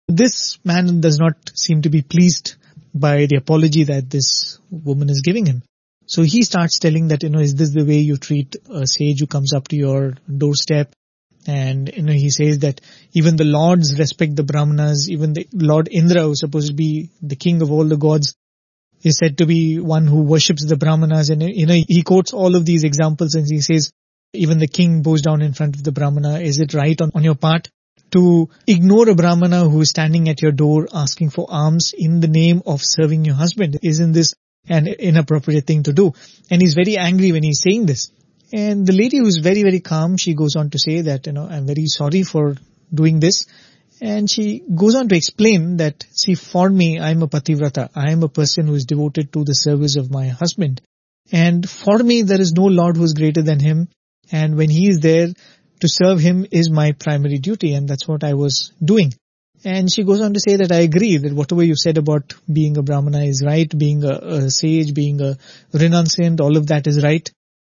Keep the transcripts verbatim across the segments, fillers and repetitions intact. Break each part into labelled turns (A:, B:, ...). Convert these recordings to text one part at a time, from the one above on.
A: This man does not seem to be pleased by the apology that this woman is giving him. So he starts telling that, you know, is this the way you treat a sage who comes up to your doorstep? And, you know, he says that even the lords respect the Brahmanas, even the Lord Indra, who's supposed to be the king of all the gods, is said to be one who worships the Brahmanas. And, you know, he quotes all of these examples and he says, even the king bows down in front of the Brahmana. Is it right on, on your part to ignore a Brahmana who is standing at your door asking for alms in the name of serving your husband? Isn't this an inappropriate thing to do? And he's very angry when he's saying this. And the lady, who's very, very calm, she goes on to say that, you know, I'm very sorry for doing this. And she goes on to explain that, see, for me, I'm a pativrata. I am a person who is devoted to the service of my husband. And for me, there is no Lord who is greater than him. And when he is there, to serve him is my primary duty. And that's what I was doing. And she goes on to say that I agree that whatever you said about being a Brahmana is right, being a, a sage, being a renunciant, all of that is right.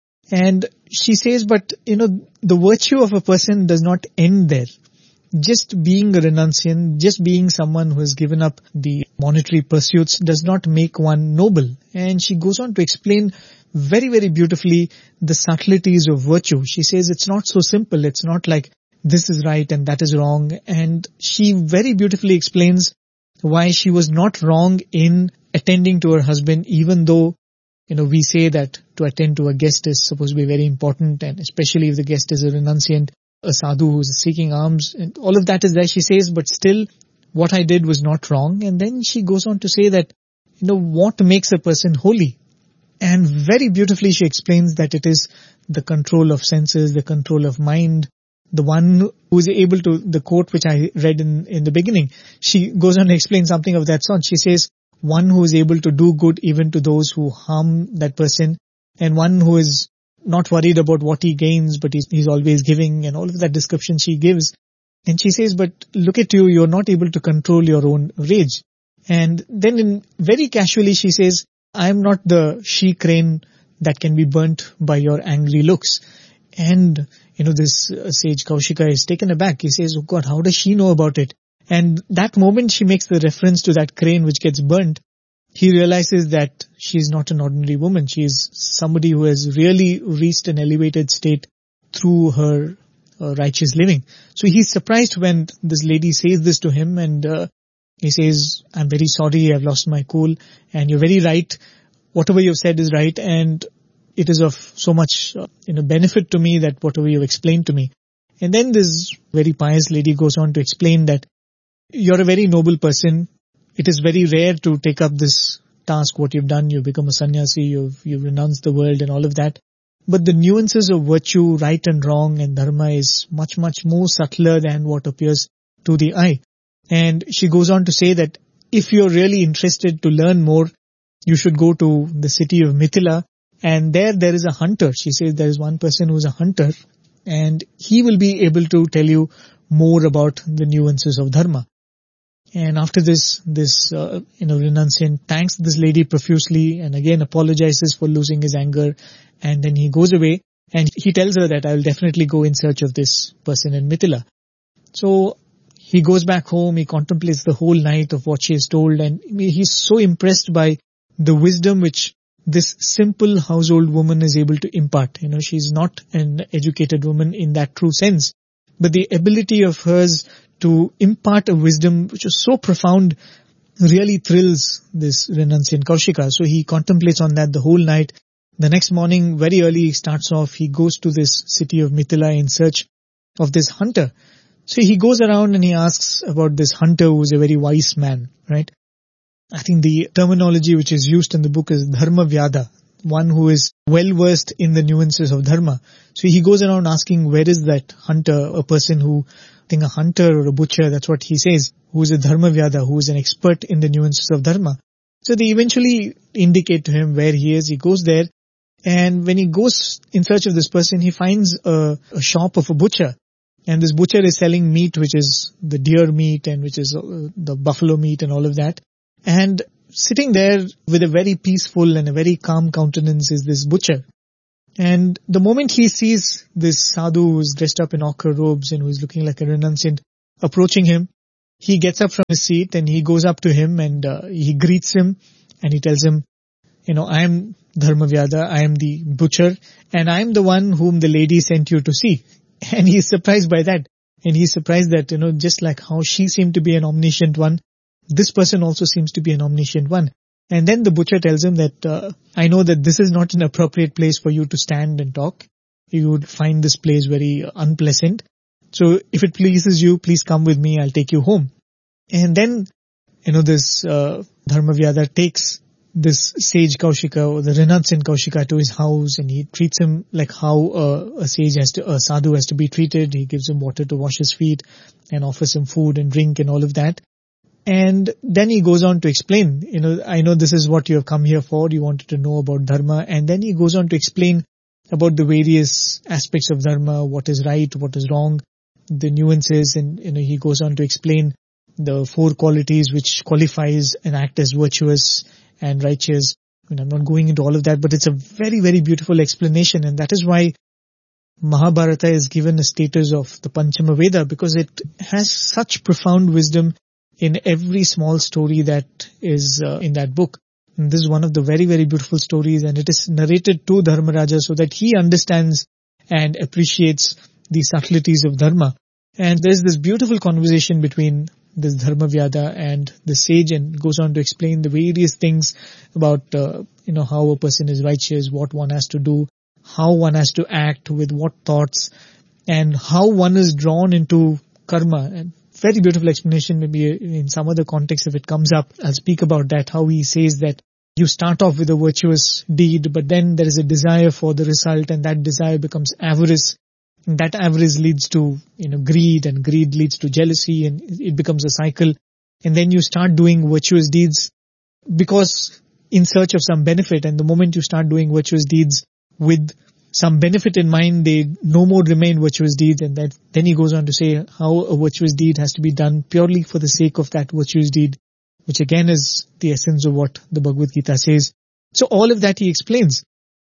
A: And she says, but, you know, the virtue of a person does not end there. Just being a renunciant, just being someone who has given up the monetary pursuits does not make one noble. And she goes on to explain very, very beautifully the subtleties of virtue. She says it's not so simple. It's not like this is right and that is wrong. And she very beautifully explains why she was not wrong in attending to her husband, even though, you know, we say that to attend to a guest is supposed to be very important, and especially if the guest is a renunciant, a sadhu who is seeking alms, and all of that is there, she says, but still what I did was not wrong. And then she goes on to say that, you know, what makes a person holy? And very beautifully she explains that it is the control of senses, the control of mind, the one who is able to, the quote which I read in, in the beginning, she goes on to explain something of that sort. She says, one who is able to do good even to those who harm that person, and one who is not worried about what he gains, but he's, he's always giving, and all of that description she gives. And she says, but look at you, you're not able to control your own rage. And then in, very casually she says, I'm not the she crane that can be burnt by your angry looks. And, you know, this uh, sage Kaushika is taken aback. He says, oh God, how does she know about it? And that moment she makes the reference to that crane which gets burnt, he realizes that she is not an ordinary woman. She is somebody who has really reached an elevated state through her uh, righteous living. So he's surprised when this lady says this to him, and uh, he says, I'm very sorry, I've lost my cool, and you're very right. Whatever you've said is right, and it is of so much uh, you know, benefit to me that whatever you've explained to me. And then this very pious lady goes on to explain that you're a very noble person. It is very rare to take up this task, what you've done. You've become a sannyasi, you've, you've renounced the world and all of that. But the nuances of virtue, right and wrong, and dharma is much, much more subtler than what appears to the eye. And she goes on to say that if you're really interested to learn more, you should go to the city of Mithila. And there, there is a hunter. She says there is one person who is a hunter, and he will be able to tell you more about the nuances of dharma. And after this, this, uh, you know, renunciant thanks this lady profusely and again apologizes for losing his anger. And then he goes away and he tells her that I will definitely go in search of this person in Mithila. So he goes back home, he contemplates the whole night of what she has told, and he's so impressed by the wisdom which this simple household woman is able to impart. You know, she's not an educated woman in that true sense, but the ability of hers to impart a wisdom which is so profound really thrills this renunciant Kaushika. So he contemplates on that the whole night. The next morning, very early, he starts off. He goes to this city of Mithila in search of this hunter. So he goes around and he asks about this hunter who is a very wise man, right? I think the terminology which is used in the book is dharma vyada, one who is well versed in the nuances of dharma. So he goes around asking, where is that hunter, a person who, I think a hunter or a butcher, that's what he says, who is a dharma vyada, who is an expert in the nuances of dharma. So they eventually indicate to him where he is. He goes there, and when he goes in search of this person, he finds a, a shop of a butcher. And this butcher is selling meat, which is the deer meat and which is uh, the buffalo meat and all of that. And sitting there with a very peaceful and a very calm countenance is this butcher. And the moment he sees this sadhu who is dressed up in ochre robes and who is looking like a renunciant approaching him, he gets up from his seat and he goes up to him and uh, he greets him and he tells him, you know, I am Dharmavyada, I am the butcher, and I am the one whom the lady sent you to see. And he is surprised by that. And he's surprised that, you know, just like how she seemed to be an omniscient one, this person also seems to be an omniscient one. And then the butcher tells him that, uh, I know that this is not an appropriate place for you to stand and talk. You would find this place very unpleasant. So if it pleases you, please come with me, I'll take you home. And then, you know, this uh, Dharmavyada takes this sage Kaushika or the renunciant Kaushika to his house, and he treats him like how uh, a sage has to, a sadhu has to be treated. He gives him water to wash his feet and offers him food and drink and all of that. And then he goes on to explain, you know, I know this is what you have come here for. You wanted to know about dharma. And then he goes on to explain about the various aspects of dharma, what is right, what is wrong, the nuances. And, you know, he goes on to explain the four qualities which qualifies an act as virtuous and righteous. I mean, I'm not going into all of that, but it's a very, very beautiful explanation. And that is why Mahabharata is given a status of the Panchama Veda, because it has such profound wisdom in every small story that is uh, in that book. And this is one of the very, very beautiful stories, and it is narrated to Dharmaraja so that he understands and appreciates the subtleties of dharma. And there's this beautiful conversation between this Dharmavyada and the sage, and goes on to explain the various things about, uh, you know, how a person is righteous, what one has to do, how one has to act, with what thoughts, and how one is drawn into karma. And very beautiful explanation. Maybe in some other context, if it comes up, I'll speak about that, how he says that you start off with a virtuous deed, but then there is a desire for the result, and that desire becomes avarice. And that avarice leads to, you know, greed, and greed leads to jealousy, and it becomes a cycle. And then you start doing virtuous deeds because in search of some benefit. And the moment you start doing virtuous deeds with some benefit in mind, they no more remain virtuous deeds. And that then he goes on to say how a virtuous deed has to be done purely for the sake of that virtuous deed, which again is the essence of what the Bhagavad Gita says. So all of that he explains.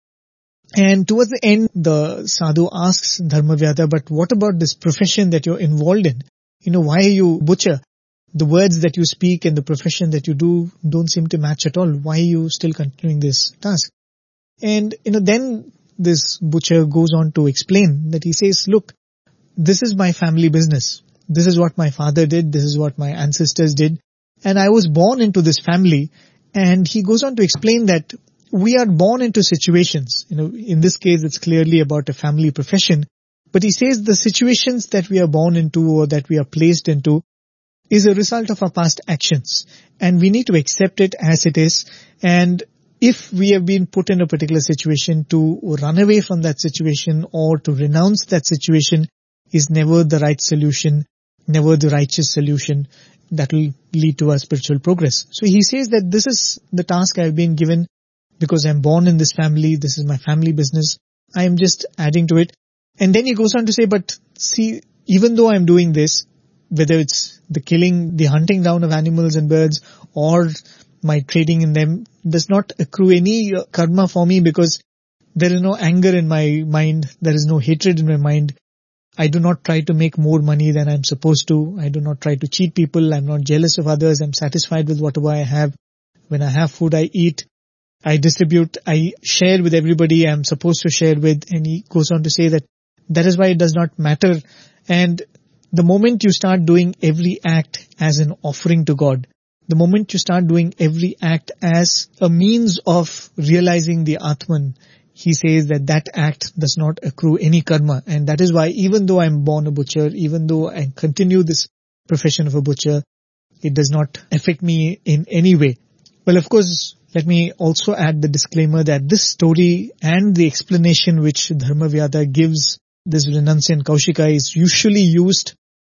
A: And towards the end, the sadhu asks Dharmavyada, but what about this profession that you're involved in? You know, why are you butcher? The words that you speak and the profession that you do don't seem to match at all. Why are you still continuing this task? And, you know, then this butcher goes on to explain that he says, look, this is my family business. This is what my father did. This is what my ancestors did. And I was born into this family. And he goes on to explain that we are born into situations. You know, in this case, it's clearly about a family profession. But he says the situations that we are born into or that we are placed into is a result of our past actions. And we need to accept it as it is. And if we have been put in a particular situation, to run away from that situation or to renounce that situation is never the right solution, never the righteous solution that will lead to our spiritual progress. So he says that this is the task I have been given because I'm born in this family. This is my family business. I am just adding to it. And then he goes on to say, but see, even though I'm doing this, whether it's the killing, the hunting down of animals and birds, or my trading in them, does not accrue any karma for me because there is no anger in my mind. There is no hatred in my mind. I do not try to make more money than I'm supposed to. I do not try to cheat people. I'm not jealous of others. I'm satisfied with whatever I have. When I have food, I eat. I distribute. I share with everybody I'm supposed to share with. And he goes on to say that that is why it does not matter. And the moment you start doing every act as an offering to God, the moment you start doing every act as a means of realizing the Atman, he says that that act does not accrue any karma. And that is why even though I'm born a butcher, even though I continue this profession of a butcher, it does not affect me in any way. Well, of course, let me also add the disclaimer that this story and the explanation which Dharmavyada gives this renunciant Kaushika is usually used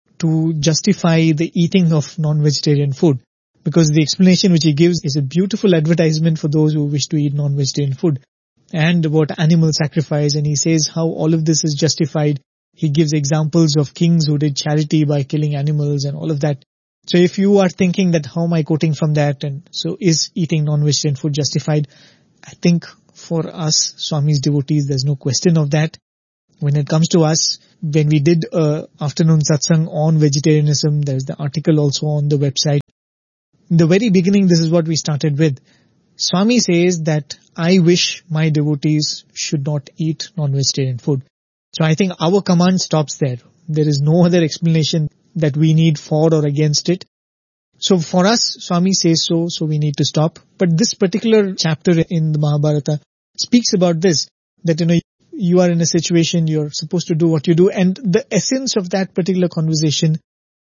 A: to justify the eating of non-vegetarian food. Because the explanation which he gives is a beautiful advertisement for those who wish to eat non-vegetarian food. And about animal sacrifice, and he says how all of this is justified. He gives examples of kings who did charity by killing animals and all of that. So if you are thinking that how am I quoting from that, and so is eating non-vegetarian food justified? I think for us, Swami's devotees, there's no question of that. When it comes to us, when we did a afternoon satsang on vegetarianism, there's the article also on the website. In the very beginning, this is what we started with. Swami says that I wish my devotees should not eat non-vegetarian food. So I think our command stops there. There is no other explanation that we need for or against it. So for us, Swami says so, so we need to stop. But this particular chapter in the Mahabharata speaks about this, that you know, you are in a situation, you're supposed to do what you do. And the essence of that particular conversation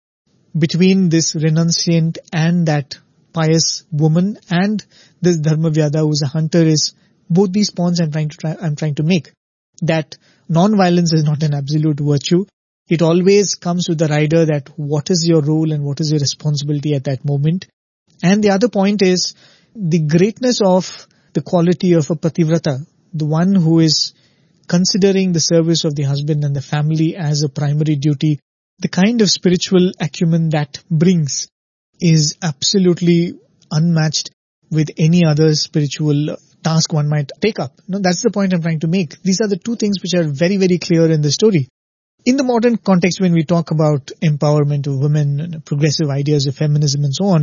A: between this renunciant and that pious woman and this Dharmavyada who is a hunter is both these points I'm trying to try, I'm trying to make. That non-violence is not an absolute virtue. It always comes with the rider that what is your role and what is your responsibility at that moment. And the other point is the greatness of the quality of a pativrata, the one who is considering the service of the husband and the family as a primary duty. The kind of spiritual acumen that brings is absolutely unmatched with any other spiritual task one might take up. No, that's the point I'm trying to make. These are the two things which are very, very clear in the story. In the modern context, when we talk about empowerment of women and progressive ideas of feminism and so on,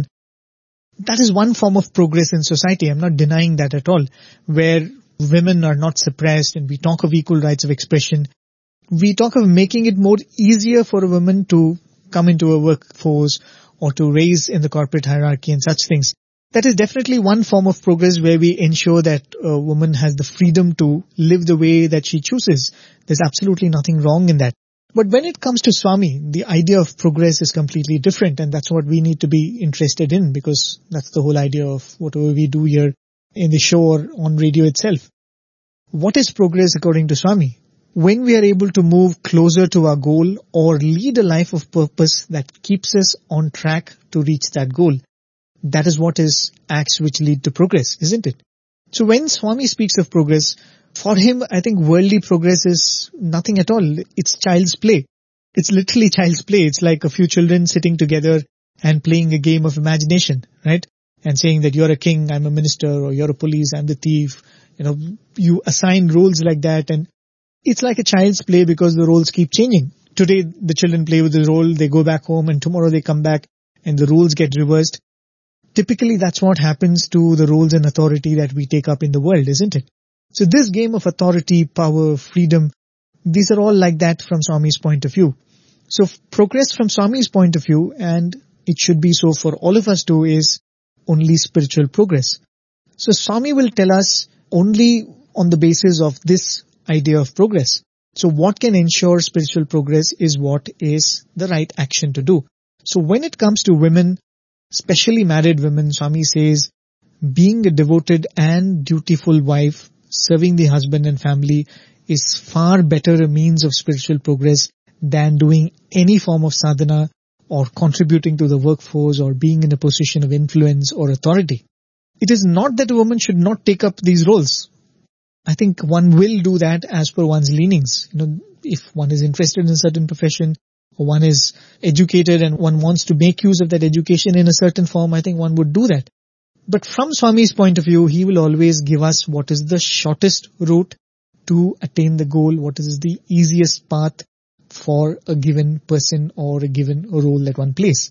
A: that is one form of progress in society. I'm not denying that at all, where women are not suppressed and we talk of equal rights of expression. We talk of making it more easier for a woman to come into a workforce or to raise in the corporate hierarchy and such things. That is definitely one form of progress where we ensure that a woman has the freedom to live the way that she chooses. There's absolutely nothing wrong in that. But when it comes to Swami, the idea of progress is completely different, and that's what we need to be interested in, because that's the whole idea of whatever we do here in the show or on radio itself. What is progress according to Swami? When we are able to move closer to our goal or lead a life of purpose that keeps us on track to reach that goal, that is what is acts which lead to progress, isn't it? So when Swami speaks of progress, for him, I think worldly progress is nothing at all. It's child's play. It's literally child's play. It's like a few children sitting together and playing a game of imagination, right? And saying that you're a king, I'm a minister, or you're a police, I'm the thief. You know, you assign roles like that, and it's like a child's play because the roles keep changing. Today, the children play with the role, they go back home, and tomorrow they come back and the roles get reversed. Typically, that's what happens to the roles and authority that we take up in the world, isn't it? So this game of authority, power, freedom, these are all like that from Swami's point of view. So progress from Swami's point of view, and it should be so for all of us too, is only spiritual progress. So Swami will tell us only on the basis of this idea of progress. So what can ensure spiritual progress is what is the right action to do. So when it comes to women, especially married women, Swami says, being a devoted and dutiful wife, serving the husband and family is far better a means of spiritual progress than doing any form of sadhana or contributing to the workforce or being in a position of influence or authority. It is not that a woman should not take up these roles. I think one will do that as per one's leanings. You know, if one is interested in a certain profession, or one is educated and one wants to make use of that education in a certain form, I think one would do that. But from Swami's point of view, he will always give us what is the shortest route to attain the goal, what is the easiest path for a given person or a given role that one plays.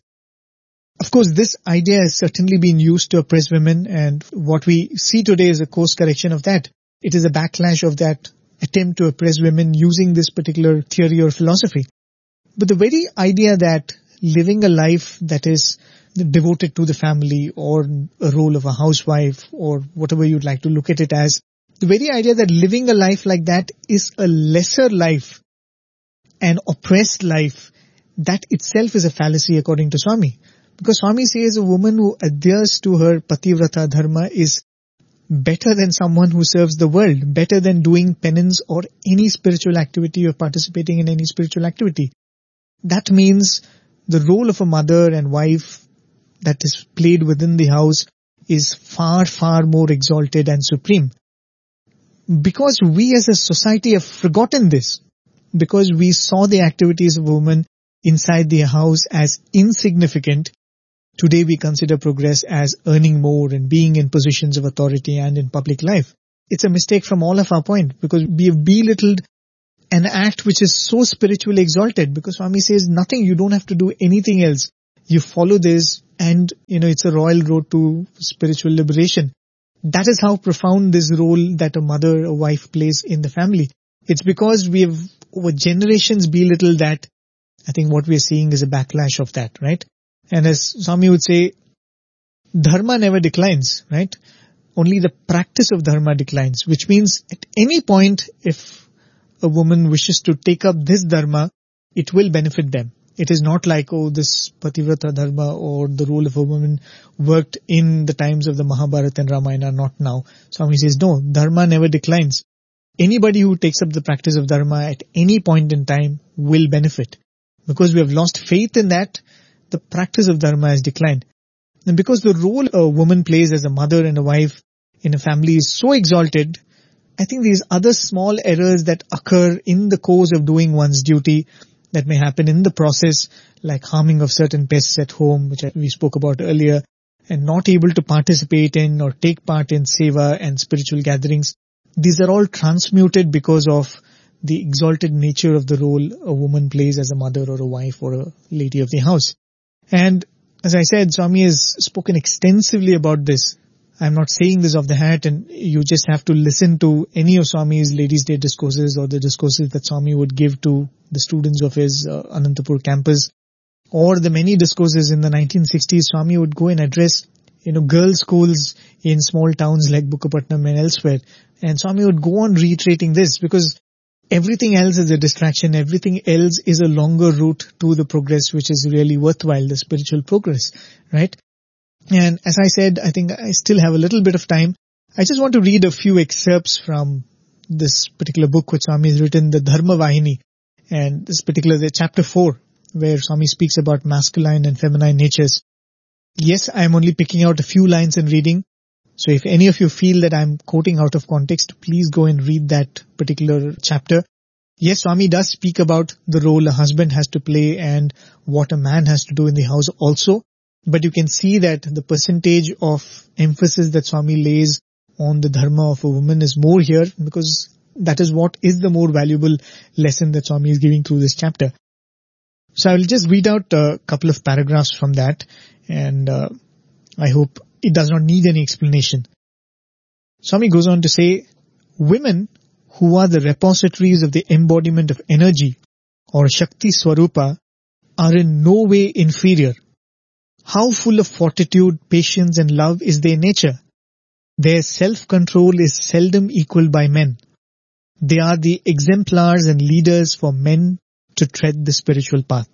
A: Of course, this idea has certainly been used to oppress women, and what we see today is a course correction of that. It is a backlash of that attempt to oppress women using this particular theory or philosophy. But the very idea that living a life that is devoted to the family or a role of a housewife or whatever you'd like to look at it as, the very idea that living a life like that is a lesser life, an oppressed life, that itself is a fallacy according to Swami. Because Swami says a woman who adheres to her pativrata dharma is better than someone who serves the world, better than doing penance or any spiritual activity or participating in any spiritual activity. That means the role of a mother and wife that is played within the house is far, far more exalted and supreme. Because we as a society have forgotten this, because we saw the activities of women inside the house as insignificant, today we consider progress as earning more and being in positions of authority and in public life. It's a mistake from all of our point, because we have belittled an act which is so spiritually exalted, because Swami says nothing, you don't have to do anything else. You follow this and, you know, it's a royal road to spiritual liberation. That is how profound this role that a mother, a wife plays in the family. It's because we have over generations belittled that. I think what we are seeing is a backlash of that, right? And as Swami would say, dharma never declines, right? Only the practice of dharma declines, which means at any point, if a woman wishes to take up this dharma, it will benefit them. It is not like, oh, this Pativrata dharma or the role of a woman worked in the times of the Mahabharata and Ramayana, not now. Swami says, no, dharma never declines. Anybody who takes up the practice of dharma at any point in time will benefit. Because we have lost faith in that, the practice of dharma has declined. And because the role a woman plays as a mother and a wife in a family is so exalted, I think these other small errors that occur in the course of doing one's duty that may happen in the process, like harming of certain pests at home, which we spoke about earlier, and not able to participate in or take part in seva and spiritual gatherings, these are all transmuted because of the exalted nature of the role a woman plays as a mother or a wife or a lady of the house. And as I said, Swami has spoken extensively about this. I'm not saying this off the hat, and you just have to listen to any of Swami's Ladies' Day discourses or the discourses that Swami would give to the students of his uh, Anantapur campus, or the many discourses in the nineteen sixties. Swami would go and address, you know, girls' schools in small towns like Bukkapatnam and elsewhere. And Swami would go on reiterating this because everything else is a distraction. Everything else is a longer route to the progress, which is really worthwhile, the spiritual progress, right? And as I said, I think I still have a little bit of time. I just want to read a few excerpts from this particular book which Swami has written, the Dharma Vahini. And this particular, the chapter four, where Swami speaks about masculine and feminine natures. Yes, I am only picking out a few lines and reading. So if any of you feel that I'm quoting out of context, please go and read that particular chapter. Yes, Swami does speak about the role a husband has to play and what a man has to do in the house also. But you can see that the percentage of emphasis that Swami lays on the dharma of a woman is more here, because that is what is the more valuable lesson that Swami is giving through this chapter. So I will just read out a couple of paragraphs from that, and uh, I hope it does not need any explanation. Swami goes on to say, women who are the repositories of the embodiment of energy or Shakti Swarupa are in no way inferior. How full of fortitude, patience and love is their nature. Their self-control is seldom equalled by men. They are the exemplars and leaders for men to tread the spiritual path.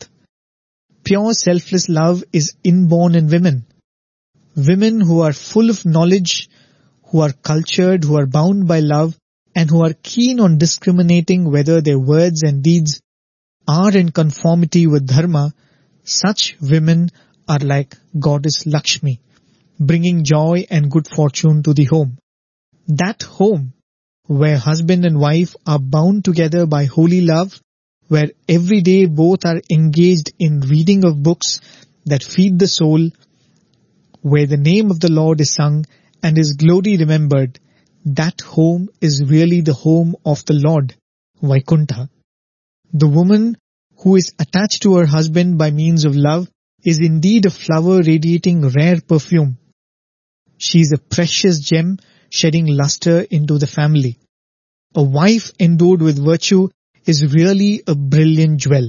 A: Pure selfless love is inborn in women. Women who are full of knowledge, who are cultured, who are bound by love, and who are keen on discriminating whether their words and deeds are in conformity with dharma, such women are like Goddess Lakshmi, bringing joy and good fortune to the home. That home, where husband and wife are bound together by holy love, where every day both are engaged in reading of books that feed the soul, where the name of the Lord is sung and His glory remembered, that home is really the home of the Lord, Vaikuntha. The woman who is attached to her husband by means of love is indeed a flower radiating rare perfume. She is a precious gem shedding luster into the family. A wife endowed with virtue is really a brilliant jewel.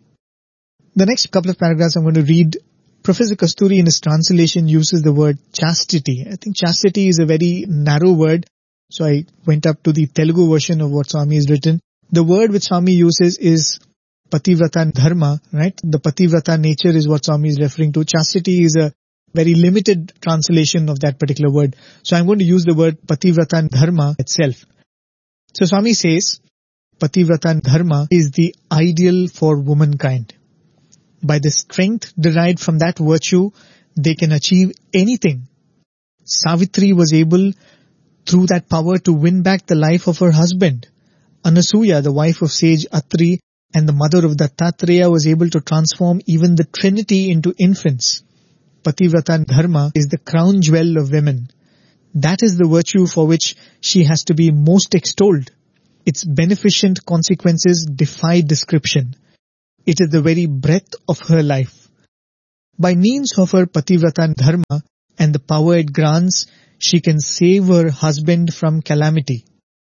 A: The next couple of paragraphs I'm going to read, Professor Kasturi in his translation uses the word chastity. I think chastity is a very narrow word, so I went up to the Telugu version of what Swami has written. The word which Swami uses is Pativrata Dharma, right? The Pativrata nature is what Swami is referring to. Chastity is a very limited translation of that particular word. So I'm going to use the word Pativrata Dharma itself. So Swami says, Pativrata Dharma is the ideal for womankind. By the strength derived from that virtue, they can achieve anything. Savitri was able, through that power, to win back the life of her husband. Anasuya, the wife of sage Atri and the mother of Dattatreya, was able to transform even the Trinity into infants. Pativrata Dharma is the crown jewel of women. That is the virtue for which she has to be most extolled. Its beneficent consequences defy description. It is the very breath of her life. By means of her Pativrata Dharma and the power it grants, she can save her husband from calamity.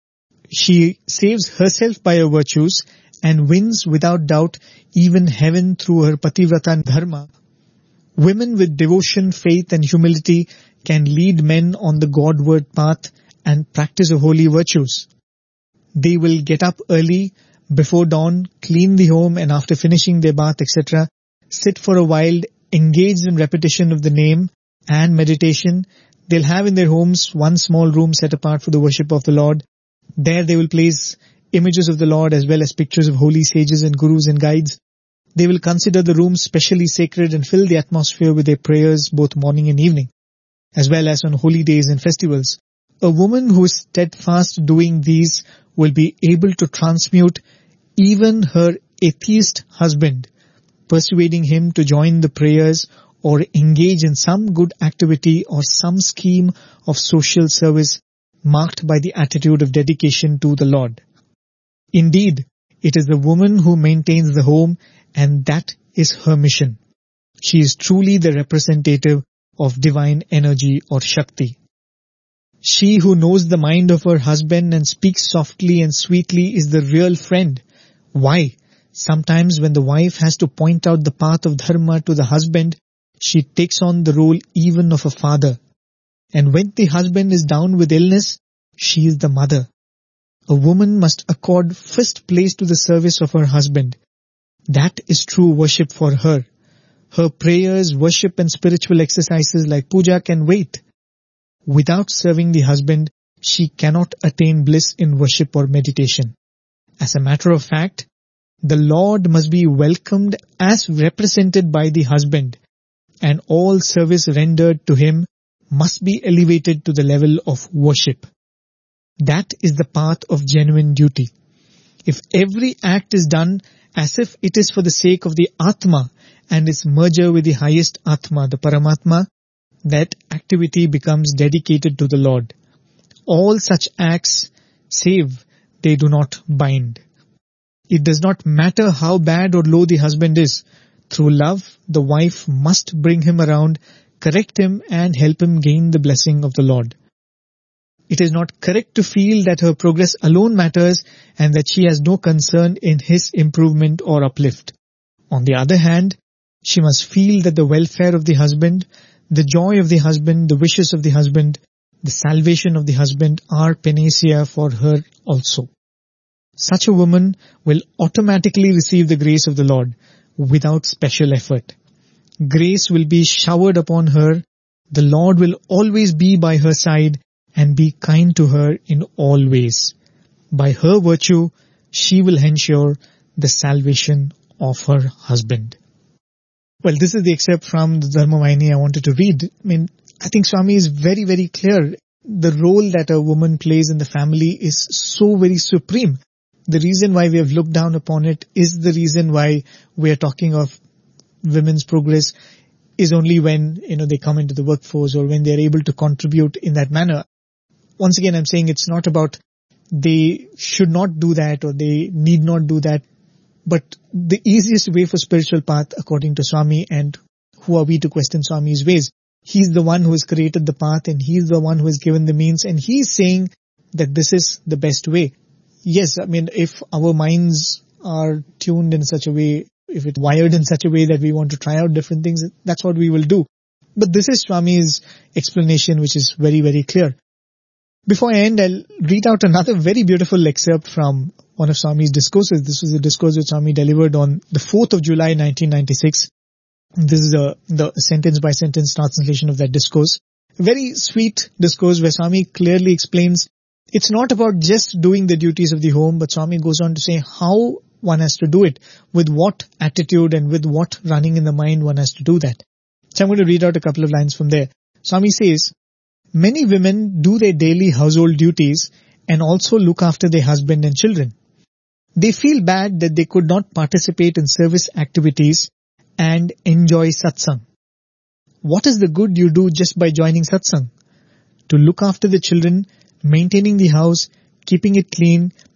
A: She saves herself by her virtues and wins without doubt even heaven through her Pativrata Dharma. Women with devotion, faith and humility can lead men on the Godward path and practice of holy virtues. They will get up early, before dawn, clean the home, and after finishing their bath, et cetera, sit for a while, engaged in repetition of the name and meditation. They'll have in their homes one small room set apart for the worship of the Lord. There they will place images of the Lord as well as pictures of holy sages and gurus and guides. They will consider the room specially sacred and fill the atmosphere with their prayers both morning and evening, as well as on holy days and festivals. A woman who is steadfast doing these will be able to transmute even her atheist husband, persuading him to join the prayers or engage in some good activity or some scheme of social service marked by the attitude of dedication to the Lord. Indeed, it is the woman who maintains the home, and that is her mission. She is truly the representative of divine energy or Shakti. She who knows the mind of her husband and speaks softly and sweetly is the real friend. Why? Sometimes when the wife has to point out the path of dharma to the husband, she takes on the role even of a father. And when the husband is down with illness, she is the mother. A woman must accord first place to the service of her husband. That is true worship for her. Her prayers, worship and spiritual exercises like puja can wait. Without serving the husband, she cannot attain bliss in worship or meditation. As a matter of fact, the Lord must be welcomed as represented by the husband, and all service rendered to him must be elevated to the level of worship. That is the path of genuine duty. If every act is done as if it is for the sake of the Atma and its merger with the highest Atma, the Paramatma, that activity becomes dedicated to the Lord. All such acts save, they do not bind. It does not matter how bad or low the husband is. Through love, the wife must bring him around, correct him and help him gain the blessing of the Lord. It is not correct to feel that her progress alone matters and that she has no concern in his improvement or uplift. On the other hand, she must feel that the welfare of the husband, the joy of the husband, the wishes of the husband, the salvation of the husband are panacea for her also. Such a woman will automatically receive the grace of the Lord without special effort. Grace will be showered upon her. The Lord will always be by her side and be kind to her in all ways. By her virtue, she will ensure the salvation of her husband. Well, this is the excerpt from the Dharma Vahini I wanted to read. I mean, I think Swami is very, very clear. The role that a woman plays in the family is so very supreme. The reason why we have looked down upon it is the reason why we are talking of women's progress is only when, you know, they come into the workforce or when they are able to contribute in that manner. Once again, I'm saying it's not about they should not do that or they need not do that. But the easiest way for spiritual path, according to Swami, and who are we to question Swami's ways? He's the one who has created the path and he's the one who has given the means, and he's saying that this is the best way. Yes, I mean, if our minds are tuned in such a way, if it's wired in such a way that we want to try out different things, that's what we will do. But this is Swami's explanation, which is very, very clear. Before I end, I'll read out another very beautiful excerpt from one of Swami's discourses. This was a discourse which Swami delivered on the fourth of July nineteen ninety-six. This is a, the sentence by sentence translation of that discourse. A very sweet discourse where Swami clearly explains it's not about just doing the duties of the home, but Swami goes on to say how one has to do it, with what attitude and with what running in the mind one has to do that. So I'm going to read out a couple of lines from there. Swami says, many women do their daily household duties and also look after their husband and children. They feel bad that they could not participate in service activities and enjoy satsang. What is the good you do just by joining satsang? To look after the children, maintaining the house, keeping it clean,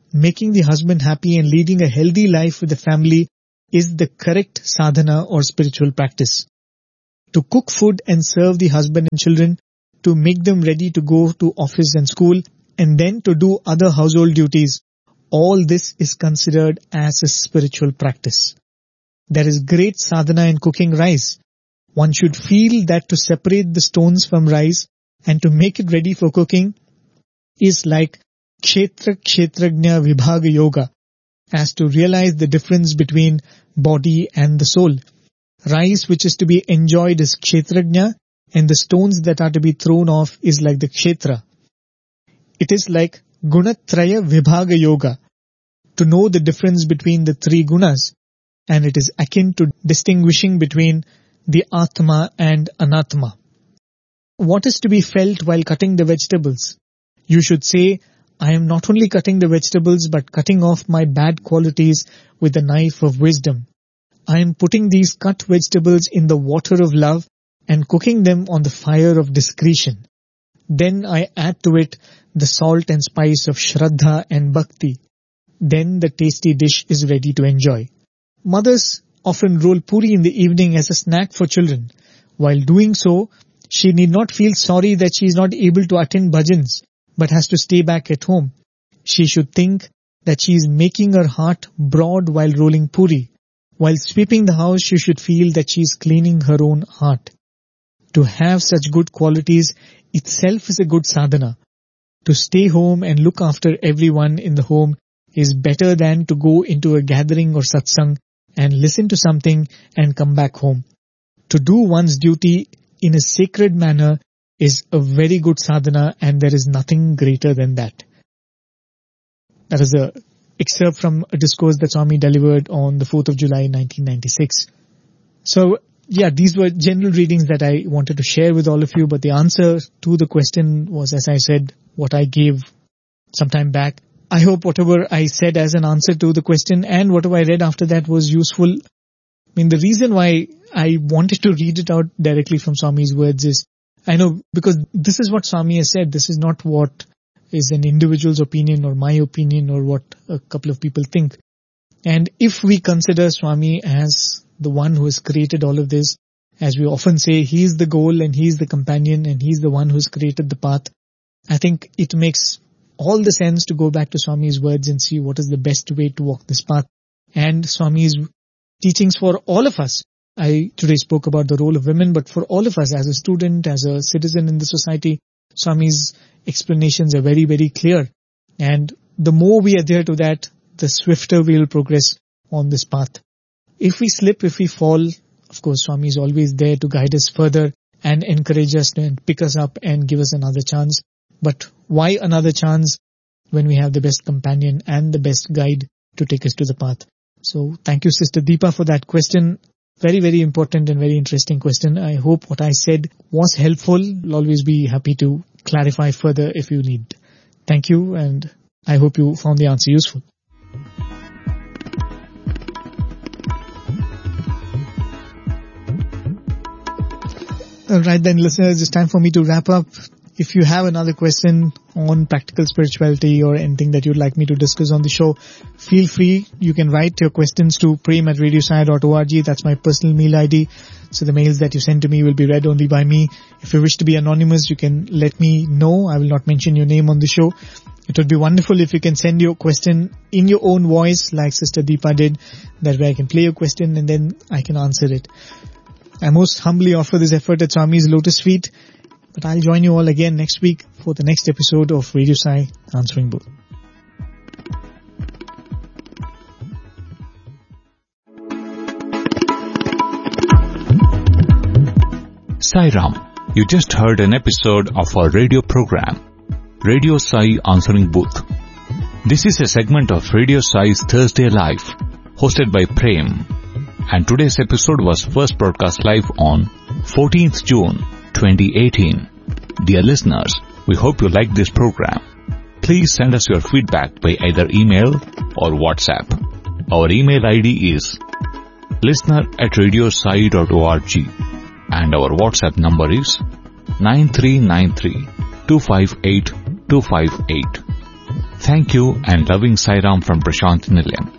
A: making the husband happy and leading a healthy life with the family is the correct sadhana or spiritual practice. To cook food and serve the husband and children, to make them ready to go to office and school, and then to do other household duties, all this is considered as a spiritual practice. There is great sadhana in cooking rice. One should feel that to separate the stones from rice and to make it ready for cooking is like Kshetra Kshetrajna Vibhaga Yoga, as to realize the difference between body and the soul. Rice which is to be enjoyed is Kshetrajna, and the stones that are to be thrown off is like the Kshetra. It is like Gunatraya Vibhaga Yoga, to know the difference between the three gunas, and it is akin to distinguishing between the Atma and Anatma. What is to be felt while cutting the vegetables? You should say, I am not only cutting the vegetables but cutting off my bad qualities with the knife of wisdom. I am putting these cut vegetables in the water of love and cooking them on the fire of discretion. Then I add to it the salt and spice of Shraddha and Bhakti. Then the tasty dish is ready to enjoy. Mothers often roll puri in the evening as a snack for children. While doing so, she need not feel sorry that she is not able to attend bhajans, but has to stay back at home. She should think that she is making her heart broad while rolling puri. While sweeping the house, she should feel that she is cleaning her own heart. To have such good qualities itself is a good sadhana. To stay home and look after everyone in the home is better than to go into a gathering or satsang and listen to something and come back home. To do one's duty in a sacred manner is a very good sadhana, and there is nothing greater than that. That is a excerpt from a discourse that Swami delivered on the fourth of July nineteen ninety-six. So, yeah, these were general readings that I wanted to share with all of you, but the answer to the question was, as I said, what I gave some time back. I hope whatever I said as an answer to the question and whatever I read after that was useful. I mean, the reason why I wanted to read it out directly from Swami's words is, I know, because this is what Swami has said. This is not what is an individual's opinion or my opinion or what a couple of people think. And if we consider Swami as the one who has created all of this, as we often say, he is the goal and he is the companion and he is the one who has created the path, I think it makes all the sense to go back to Swami's words and see what is the best way to walk this path. And Swami's teachings for all of us. I today spoke about the role of women, but for all of us as a student, as a citizen in the society, Swami's explanations are very, very clear. And the more we adhere to that, the swifter we will progress on this path. If we slip, if we fall, of course, Swami is always there to guide us further and encourage us and pick us up and give us another chance. But why another chance when we have the best companion and the best guide to take us to the path? So thank you, Sister Deepa, for that question. Very, very important and very interesting question. I hope what I said was helpful. I'll always be happy to clarify further if you need. Thank you, and I hope you found the answer useful. Alright then, listeners, it's time for me to wrap up. If you have another question on practical spirituality or anything that you'd like me to discuss on the show, feel free. You can write your questions to prem at radiosai dot org. That's my personal mail I D. So the mails that you send to me will be read only by me. If you wish to be anonymous, you can let me know. I will not mention your name on the show. It would be wonderful if you can send your question in your own voice like Sister Deepa did. That way I can play your question and then I can answer it. I most humbly offer this effort at Swami's Lotus Feet. But I'll join you all again next week for the next episode of Radio Sai Answering Both.
B: Sai Ram, you just heard an episode of our radio program, Radio Sai Answering Booth. This is a segment of Radio Sai's Thursday Live, hosted by Prem. And today's episode was first broadcast live on fourteenth June twenty eighteen. Dear listeners, we hope you like this program. Please send us your feedback by either email or WhatsApp. Our email I D is listener at radiosai dot org and our WhatsApp number is nine three nine three two five eight two five eight. Thank you and loving Sai Ram from Prashant Nilayam.